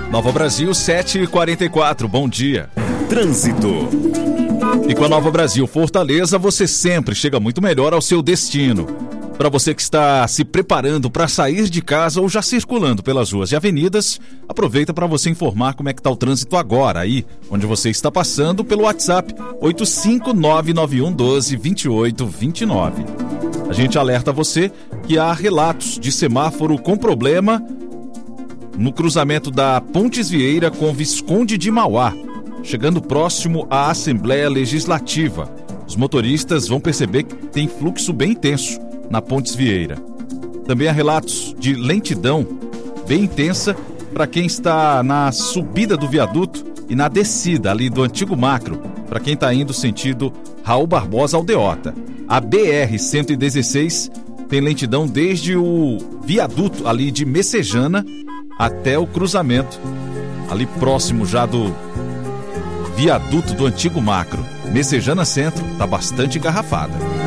Nova Brasil 7h44, bom dia. Trânsito. E com a Nova Brasil Fortaleza, você sempre chega muito melhor ao seu destino. Para você que está se preparando para sair de casa ou já circulando pelas ruas e avenidas, aproveita para você informar como é que está o trânsito agora aí, onde você está passando, pelo WhatsApp 85991122829. A gente alerta você que há relatos de semáforo com problema no cruzamento da Pontes Vieira com Visconde de Mauá, chegando próximo à Assembleia Legislativa. Os motoristas vão perceber que tem fluxo bem intenso na Pontes Vieira. Também há relatos de lentidão bem intensa para quem está na subida do viaduto e na descida ali do antigo Macro, para quem está indo sentido Raul Barbosa Aldeota. A BR-116 tem lentidão desde o viaduto ali de Messejana até o cruzamento, ali próximo já do viaduto do antigo Macro. Messejana Centro está bastante engarrafada.